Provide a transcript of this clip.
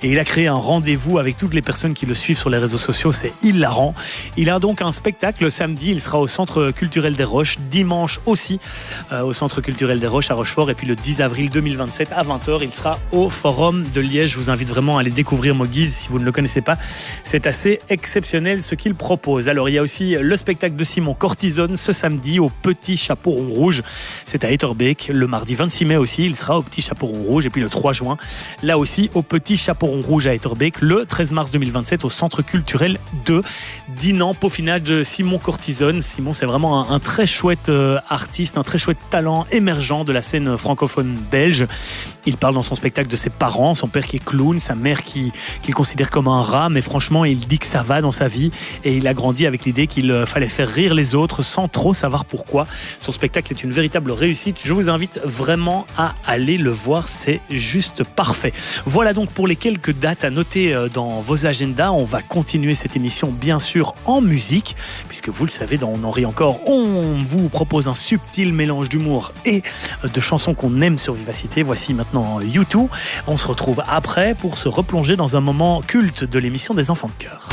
et il a créé un rendez-vous avec toutes les personnes qui le suivent sur les réseaux sociaux, c'est hilarant. Il a donc un spectacle samedi, il sera au Centre culturel des Roches, dimanche aussi au Centre culturel des Roches à Rochefort, et puis le 10 avril 2027 à 20h, il sera au Forum de Liège. Je vous invite vraiment à aller découvrir Moguise si vous ne le connaissez pas, c'est assez exceptionnel ce qu'il propose. Alors il y a aussi le spectacle de Simon Cortisone ce samedi au Petit Chaperon Rouge, c'est à Etterbeek. Le mardi 26 mai aussi, il sera au Petit Chaperon Rouge, et puis le 3 juin, là aussi au Petit Chaperon Rouge à Etterbeek. Le 13 mars 2027 au Centre culturel de Dinan, peaufinage de Simon Cortisone. Simon, c'est vraiment un très chouette artiste, un très chouette talent émergent de la scène francophone belge. Il parle dans son spectacle de ses parents, son père qui est clown, sa mère qu'il considère comme un rat, mais franchement il dit que ça va dans sa vie, et il a grandi avec l'idée qu'il fallait faire rire les autres sans trop savoir pourquoi. Son spectacle est une véritable réussite, je vous invite vraiment à aller le voir, c'est juste parfait. Voilà donc pour les quelques dates à noter dans vos agendas. On va continuer cette émission bien sûr en musique, puisque vous le savez, dans On en rit encore, on vous propose un subtil mélange d'humour et de chansons qu'on aime sur Vivacité. Voici maintenant U2. On se retrouve après pour se replonger dans un moment culte de l'émission des Enfants de Cœur.